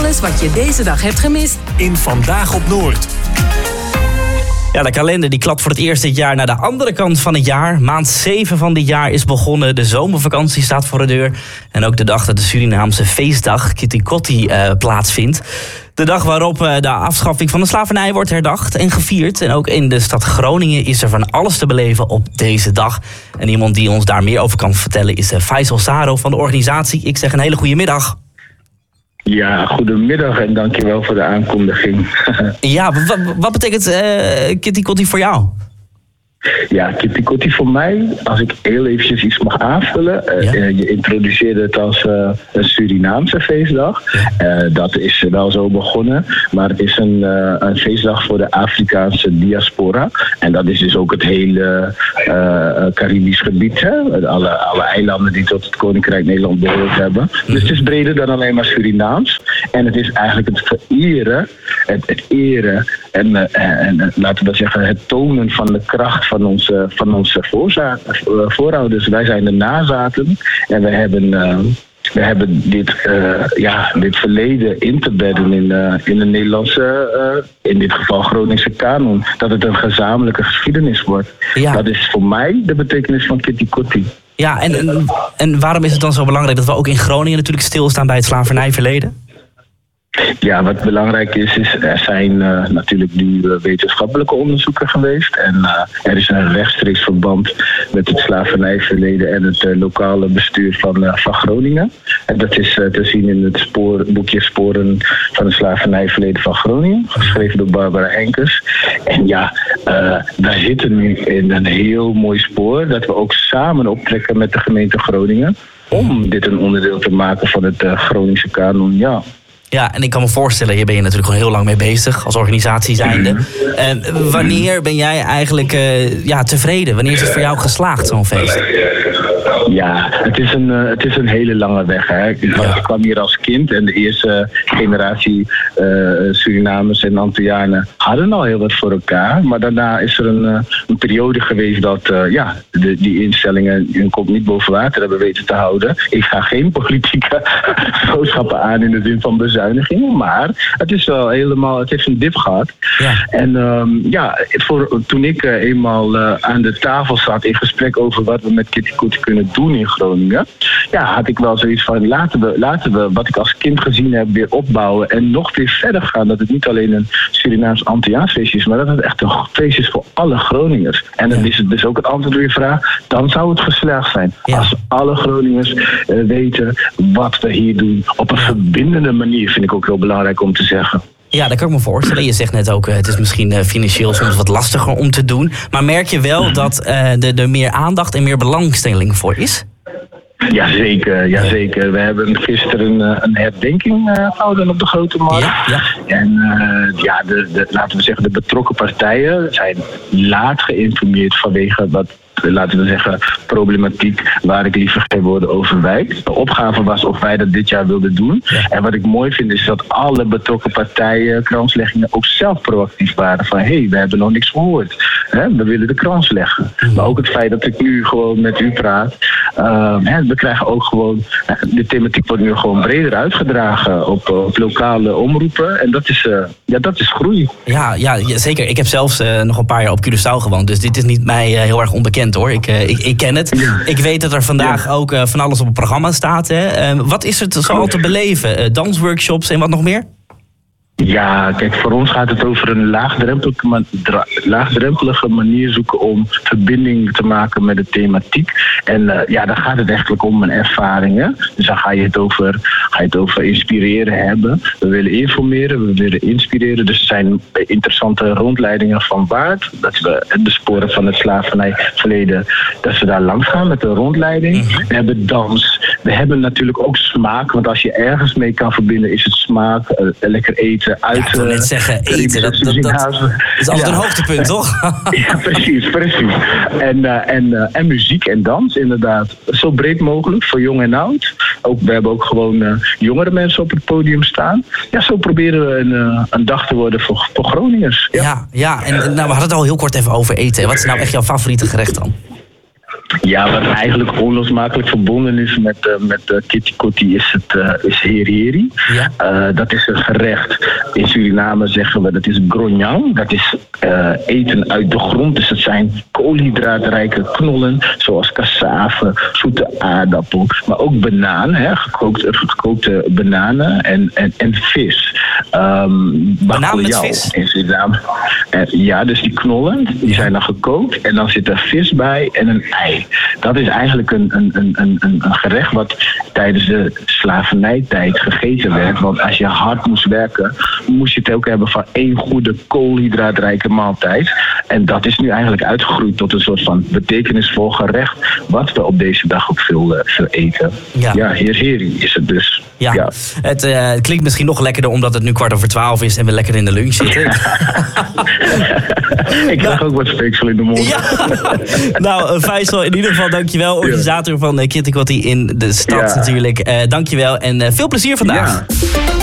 Alles wat je deze dag hebt gemist in Vandaag op Noord. Ja, de kalender die klapt voor het eerst dit jaar naar de andere kant van het jaar. Maand 7 van dit jaar is begonnen. De zomervakantie staat voor de deur. En ook de dag dat de Surinaamse feestdag Kitty Kotti plaatsvindt. De dag waarop de afschaffing van de slavernij wordt herdacht en gevierd. En ook in de stad Groningen is er van alles te beleven op deze dag. En iemand die ons daar meer over kan vertellen is Faisal Saro van de organisatie. Ik zeg een hele goede middag. Ja, goedemiddag en dankjewel voor de aankondiging. Ja, wat betekent Kitty Kotti voor jou? Ja, Kitty Kotti voor mij, als ik heel eventjes iets mag aanvullen. Je introduceerde het als een Surinaamse feestdag. Dat is wel zo begonnen. Maar het is een feestdag voor de Afrikaanse diaspora. En dat is dus ook het hele Caribisch gebied. Hè? Alle eilanden die tot het Koninkrijk Nederland behoord hebben. Dus het is breder dan alleen maar Surinaams. En het is eigenlijk het vereren, het eren en laten we zeggen het tonen van de kracht van onze voorouders. Wij zijn de nazaten en we hebben dit verleden in te bedden in de Nederlandse, in dit geval Groningse kanon. Dat het een gezamenlijke geschiedenis wordt. Ja. Dat is voor mij de betekenis van Kitty Kotti. Ja, en waarom is het dan zo belangrijk dat we ook in Groningen natuurlijk stilstaan bij het slavernijverleden? Ja, wat belangrijk is er zijn natuurlijk nu wetenschappelijke onderzoeken geweest. En er is een rechtstreeks verband met het slavernijverleden en het lokale bestuur van Groningen. En dat is te zien in het boekje Sporen van het slavernijverleden van Groningen, geschreven door Barbara Henkes. En ja, wij zitten nu in een heel mooi spoor dat we ook samen optrekken met de gemeente Groningen om dit een onderdeel te maken van het Groningse kanon, ja. Ja, en ik kan me voorstellen, hier ben je natuurlijk al heel lang mee bezig als organisatie zijnde. Wanneer ben jij eigenlijk tevreden? Wanneer is het voor jou geslaagd, zo'n feest? Ja, het is een hele lange weg. Hè. Ik kwam hier als kind en de eerste generatie Surinamers en Antillianen hadden al heel wat voor elkaar. Maar daarna is er een periode geweest dat die instellingen hun kop niet boven water hebben weten te houden. Ik ga geen politieke boodschappen aan in de zin van bezuinigingen, maar het is wel helemaal, het heeft een dip gehad. Ja. En toen ik eenmaal aan de tafel zat in gesprek over wat we met Kitty Kotti kunnen doen in Groningen, had ik wel zoiets van laten we wat ik als kind gezien heb weer opbouwen en nog weer verder gaan. Dat het niet alleen een Surinaams-Antilliaans feestje is, maar dat het echt een feest is voor alle Groningers. En dan is het dus ook het antwoord op je vraag, dan zou het geslaagd zijn. Ja. Als alle Groningers weten wat we hier doen op een verbindende manier, vind ik ook heel belangrijk om te zeggen. Ja, dat kan ik me voorstellen. Je zegt net ook, het is misschien financieel soms wat lastiger om te doen. Maar merk je wel dat er meer aandacht en meer belangstelling voor is? Jazeker. We hebben gisteren een herdenking gehouden op de Grote Markt. Ja. En laten we zeggen, de betrokken partijen zijn laat geïnformeerd vanwege wat, laten we zeggen, problematiek waar ik liever geen woorden over wijk. De opgave was of wij dat dit jaar wilden doen. Ja. En wat ik mooi vind is dat alle betrokken partijen, kransleggingen, ook zelf proactief waren. Van we hebben nog niks gehoord. We willen de krans leggen. Maar ook het feit dat ik nu gewoon met u praat. We krijgen ook gewoon, de thematiek wordt nu gewoon breder uitgedragen op lokale omroepen. En dat is groei. Ja, zeker. Ik heb zelfs nog een paar jaar op Curaçao gewoond. Dus dit is niet mij heel erg onbekend, hoor. Ik ken het. Ja. Ik weet dat er vandaag ook van alles op het programma staat. Hè. Wat is er zo al te beleven? Dansworkshops en wat nog meer? Ja, kijk, voor ons gaat het over een laagdrempelige manier zoeken om verbinding te maken met de thematiek. En dan gaat het eigenlijk om een ervaring. Hè? Dus dan ga je het over inspireren hebben. We willen informeren, we willen inspireren. Dus er zijn interessante rondleidingen van Waard. Dat we de sporen van het slavernijverleden, dat we daar langs gaan met een rondleiding. We hebben dans. We hebben natuurlijk ook smaak. Want als je ergens mee kan verbinden, is het smaak, lekker eten. Ik wil net zeggen, eten, dat is altijd een hoogtepunt, toch? Ja, precies. En muziek en dans, inderdaad. Zo breed mogelijk, voor jong en oud. We hebben ook gewoon jongere mensen op het podium staan. Ja, zo proberen we een dag te worden voor Groningers. Ja, en we hadden het al heel kort even over eten. Wat is nou echt jouw favoriete gerecht dan? Ja, wat eigenlijk onlosmakelijk verbonden is met kitty kotti is herheri. Ja. Dat is een gerecht. In Suriname zeggen we dat is gronyang. Dat is eten uit de grond. Dus het zijn koolhydraatrijke knollen, zoals cassave, zoete aardappel. Maar ook bananen, gekookte bananen en vis. Bananen met vis? In Suriname. Ja, dus die knollen, die zijn dan gekookt. En dan zit er vis bij en een ei. Dat is eigenlijk een gerecht wat tijdens de slavernijtijd gegeten werd. Want als je hard moest werken, moest je het ook hebben van één goede koolhydraatrijke maaltijd. En dat is nu eigenlijk uitgegroeid tot een soort van betekenisvol gerecht, wat we op deze dag ook veel eten. Ja, herheri is het dus. Ja. Het klinkt misschien nog lekkerder omdat het nu 11:15 is en we lekker in de lunch zitten. Ik krijg ook wat speeksel in de mond. Ja. Nou, Faisal, in ieder geval dankjewel. Organisator van Kitty Kotti in de stad natuurlijk. Dankjewel en veel plezier vandaag. Ja.